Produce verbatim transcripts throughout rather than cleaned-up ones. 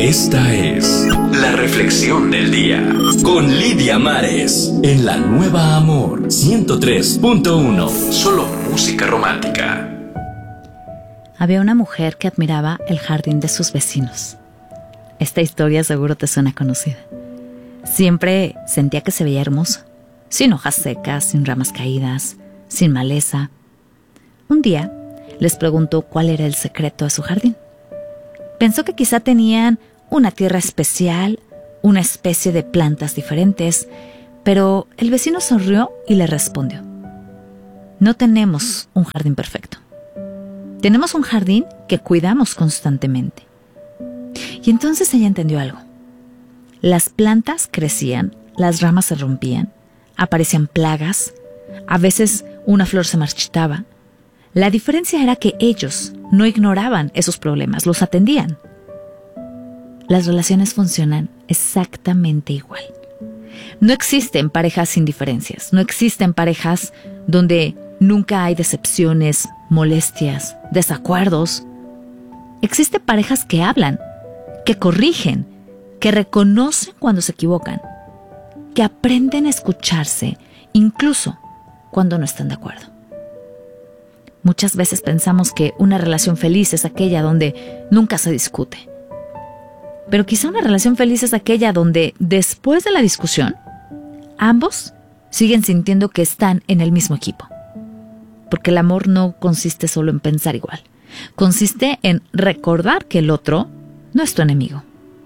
Esta es la reflexión del día con Lidia Mares en la Nueva Amor ciento tres punto uno. Solo música romántica. Había una mujer que admiraba el jardín de sus vecinos. Esta historia seguro te suena conocida. Siempre sentía que se veía hermoso, sin hojas secas, sin ramas caídas, sin maleza. Un día les preguntó cuál era el secreto de su jardín. Pensó que quizá tenían una tierra especial, una especie de plantas diferentes, pero el vecino sonrió y le respondió: no tenemos un jardín perfecto. Tenemos un jardín que cuidamos constantemente. Y entonces ella entendió algo. Las plantas crecían, las ramas se rompían, aparecían plagas, a veces una flor se marchitaba. La diferencia era que ellos no ignoraban esos problemas, los atendían. Las relaciones funcionan exactamente igual. No existen parejas sin diferencias, no existen parejas donde nunca hay decepciones, molestias, desacuerdos. Existen parejas que hablan, que corrigen, que reconocen cuando se equivocan, que aprenden a escucharse, incluso cuando no están de acuerdo. Muchas veces pensamos que una relación feliz es aquella donde nunca se discute. Pero quizá una relación feliz es aquella donde, después de la discusión, ambos siguen sintiendo que están en el mismo equipo. Porque el amor no consiste solo en pensar igual. Consiste en recordar que el otro no es tu enemigo.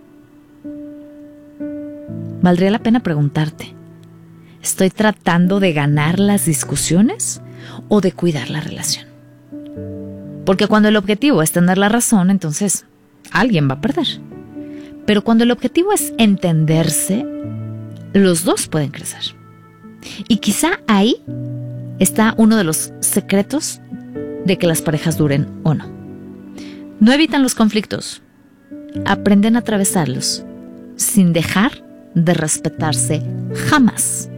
Valdría la pena preguntarte: ¿estoy tratando de ganar las discusiones o de cuidar la relación? Porque cuando el objetivo es tener la razón, entonces alguien va a perder. Pero cuando el objetivo es entenderse, los dos pueden crecer. Y quizá ahí está uno de los secretos de que las parejas duren o no. No evitan los conflictos, aprenden a atravesarlos sin dejar de respetarse jamás.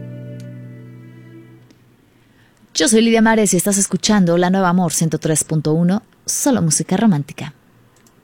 Yo soy Lidia Mares y estás escuchando La Nueva Amor ciento tres punto uno, solo música romántica.